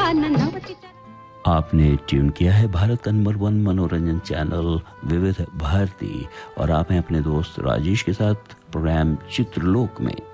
आपने ट्यून किया है भारत का नंबर 1 मनोरंजन चैनल विविध भारती और आप हैं अपने दोस्त राजेश के साथ प्रोग्राम चित्रलोक में।